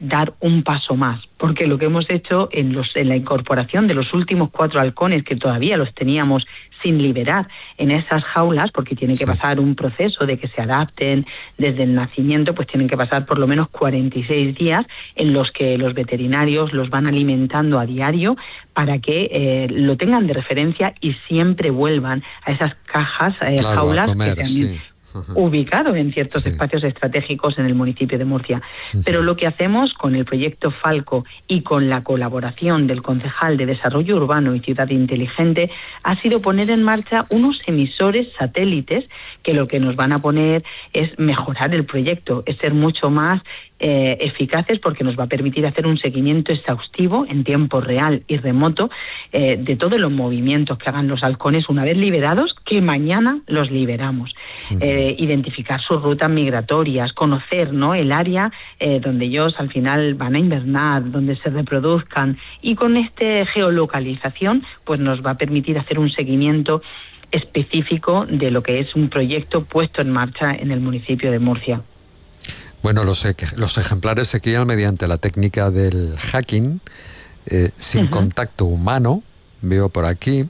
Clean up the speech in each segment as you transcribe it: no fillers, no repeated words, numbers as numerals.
dar un paso más, porque lo que hemos hecho en la incorporación de los últimos 4 halcones, que todavía los teníamos sin liberar en esas jaulas, porque tiene que pasar un proceso de que se adapten desde el nacimiento, pues tienen que pasar por lo menos 46 días en los que los veterinarios los van alimentando a diario para que lo tengan de referencia y siempre vuelvan a esas cajas, jaulas a comer, que también ubicado en ciertos espacios estratégicos en el municipio de Murcia. Pero lo que hacemos con el proyecto Falco y con la colaboración del concejal de Desarrollo Urbano y Ciudad Inteligente ha sido poner en marcha unos emisores satélites que lo que nos van a poner es mejorar el proyecto, es ser mucho más eficaces, porque nos va a permitir hacer un seguimiento exhaustivo en tiempo real y remoto de todos los movimientos que hagan los halcones una vez liberados, que mañana los liberamos. Identificar sus rutas migratorias, conocer, ¿no?, el área donde ellos al final van a invernar, donde se reproduzcan, y con esta geolocalización pues nos va a permitir hacer un seguimiento específico de lo que es un proyecto puesto en marcha en el municipio de Murcia. Bueno, los ejemplares se crían mediante la técnica del hacking, sin contacto humano, veo por aquí.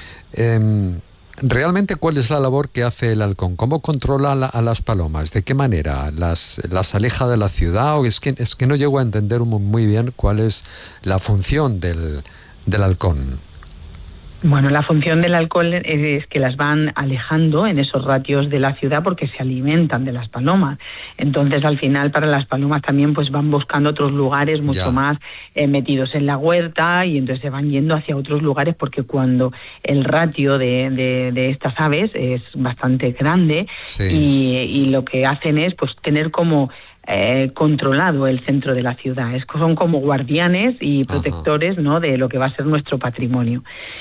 Realmente, ¿cuál es la labor que hace el halcón? ¿Cómo controla a las palomas? ¿De qué manera? ¿Las aleja de la ciudad? ¿O es que no llego a entender muy bien cuál es la función del halcón? Bueno, la función del halcón es que las van alejando en esos ratios de la ciudad porque se alimentan de las palomas. Entonces, al final, para las palomas también pues van buscando otros lugares mucho más metidos en la huerta, y entonces se van yendo hacia otros lugares, porque cuando el ratio de estas aves es bastante grande y lo que hacen es pues tener como controlado el centro de la ciudad. Son como guardianes y protectores, ¿no?, de lo que va a ser nuestro patrimonio.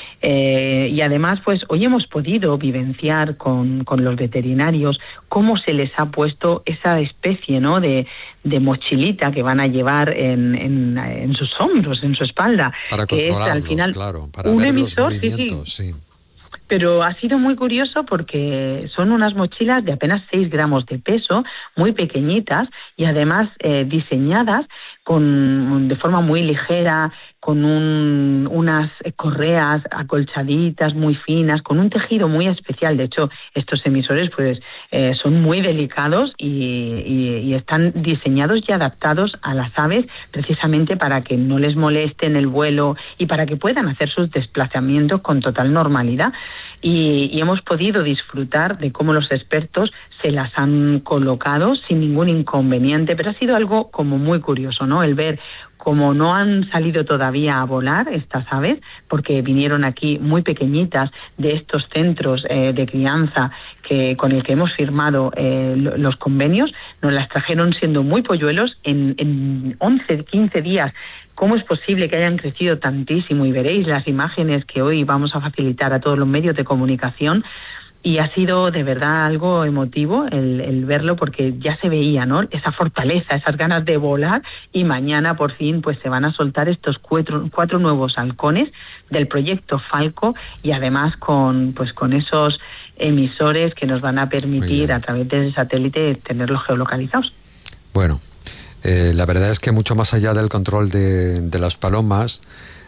Y además, pues hoy hemos podido vivenciar con los veterinarios cómo se les ha puesto esa especie, ¿no?, de mochilita que van a llevar en sus hombros, en su espalda, para que es al final para un ver emisor, los movimientos, Pero ha sido muy curioso porque son unas mochilas de apenas 6 gramos de peso, muy pequeñitas, y además diseñadas de forma muy ligera, con unas correas acolchaditas muy finas, con un tejido muy especial. De hecho, estos emisores pues son muy delicados y están diseñados y adaptados a las aves precisamente para que no les molesten el vuelo y para que puedan hacer sus desplazamientos con total normalidad. Y hemos podido disfrutar de cómo los expertos se las han colocado sin ningún inconveniente, pero ha sido algo como muy curioso, ¿no?, el ver cómo no han salido todavía a volar estas aves, porque vinieron aquí muy pequeñitas de estos centros de crianza con el que hemos firmado los convenios. Nos las trajeron siendo muy polluelos en 11, 15 días. ¿Cómo es posible que hayan crecido tantísimo? Y veréis las imágenes que hoy vamos a facilitar a todos los medios de comunicación. Y ha sido de verdad algo emotivo el verlo, porque ya se veía, ¿no?, esa fortaleza, esas ganas de volar, y mañana por fin pues se van a soltar estos 4 nuevos halcones del proyecto Falco, y además con esos emisores que nos van a permitir a través del satélite tenerlos geolocalizados. Bueno, la verdad es que mucho más allá del control de las palomas,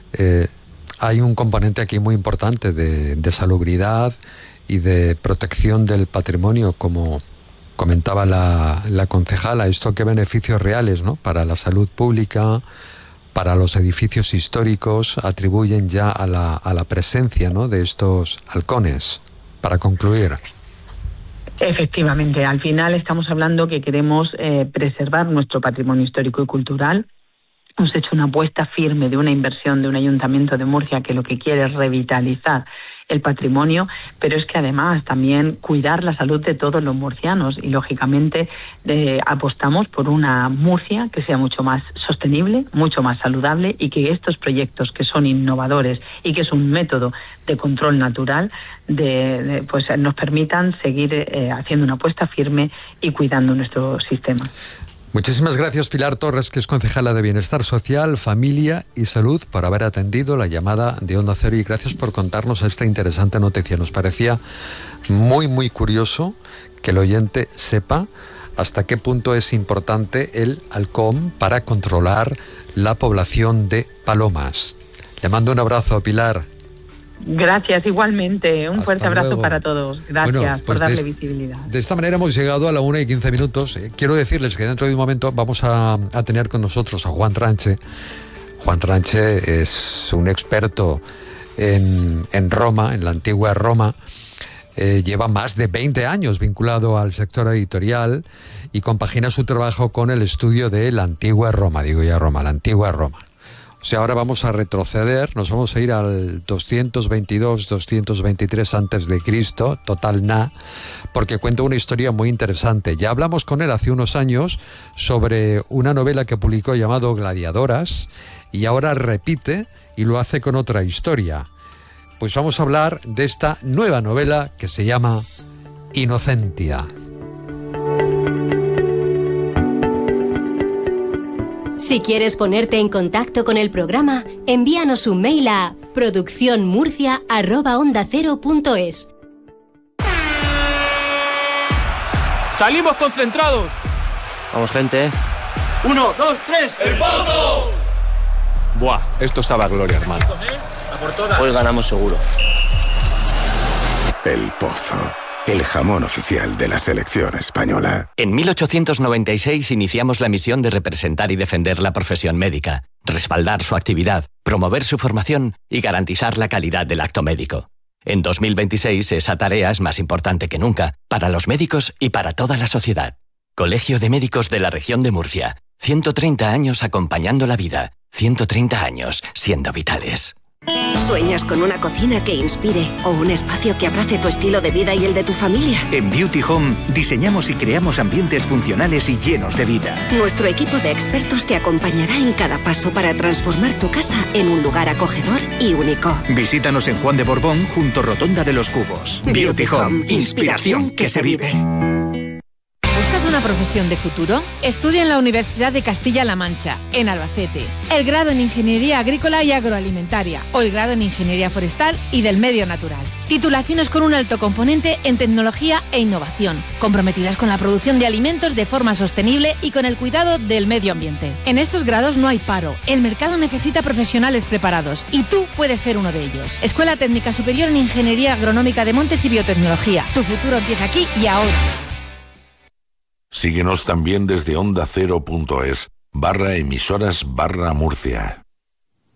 hay un componente aquí muy importante de salubridad y de protección del patrimonio, como comentaba la concejala. ¿Esto qué beneficios reales, ¿no?, para la salud pública, para los edificios históricos atribuyen ya a la presencia, ¿no?, de estos halcones? Para concluir. Efectivamente, al final estamos hablando que queremos preservar nuestro patrimonio histórico y cultural. Hemos hecho una apuesta firme de una inversión de un ayuntamiento de Murcia que lo que quiere es revitalizar el patrimonio, pero es que además también cuidar la salud de todos los murcianos, y lógicamente apostamos por una Murcia que sea mucho más sostenible, mucho más saludable, y que estos proyectos que son innovadores y que es un método de control natural pues nos permitan seguir haciendo una apuesta firme y cuidando nuestro sistema. Muchísimas gracias, Pilar Torres, que es concejala de Bienestar Social, Familia y Salud, por haber atendido la llamada de Onda Cero, y gracias por contarnos esta interesante noticia. Nos parecía muy, muy curioso que el oyente sepa hasta qué punto es importante el halcón para controlar la población de palomas. Le mando un abrazo, Pilar. Gracias, igualmente. Un fuerte abrazo luego. para todos. Gracias por darle visibilidad. De esta manera hemos llegado a la 1:15. Quiero decirles que dentro de un momento vamos a tener con nosotros a Juan Tranche. Juan Tranche es un experto en Roma, en la antigua Roma. Lleva más de 20 años vinculado al sector editorial y compagina su trabajo con el estudio de la antigua Roma, la antigua Roma. O sea, ahora vamos a retroceder, nos vamos a ir al 222, 223 antes de Cristo, total na, porque cuenta una historia muy interesante. Ya hablamos con él hace unos años sobre una novela que publicó llamado Gladiadoras y ahora repite y lo hace con otra historia. Pues vamos a hablar de esta nueva novela que se llama Inocentia. Si quieres ponerte en contacto con el programa, envíanos un mail a produccionmurcia@ondacero.es. ¡Salimos concentrados! Vamos, gente. 1, 2, 3. ¡El Pozo! Buah, esto sabe a gloria, hermano. Hoy ganamos seguro. El Pozo, el jamón oficial de la selección española. En 1896 iniciamos la misión de representar y defender la profesión médica, respaldar su actividad, promover su formación y garantizar la calidad del acto médico. En 2026 esa tarea es más importante que nunca, para los médicos y para toda la sociedad. Colegio de Médicos de la Región de Murcia. 130 años acompañando la vida. 130 años siendo vitales. ¿Sueñas con una cocina que inspire o un espacio que abrace tu estilo de vida y el de tu familia? En Beauty Home diseñamos y creamos ambientes funcionales y llenos de vida. Nuestro equipo de expertos te acompañará en cada paso para transformar tu casa en un lugar acogedor y único. Visítanos en Juan de Borbón, junto Rotonda de los Cubos. Beauty Home, inspiración que se vive. ¿Buscas una profesión de futuro? Estudia en la Universidad de Castilla-La Mancha, en Albacete, el grado en Ingeniería Agrícola y Agroalimentaria o el grado en Ingeniería Forestal y del Medio Natural. Titulaciones con un alto componente en tecnología e innovación, comprometidas con la producción de alimentos de forma sostenible y con el cuidado del medio ambiente. En estos grados no hay paro, el mercado necesita profesionales preparados y tú puedes ser uno de ellos. Escuela Técnica Superior en Ingeniería Agronómica de Montes y Biotecnología. Tu futuro empieza aquí y ahora. Síguenos también desde ondacero.es/emisoras/Murcia.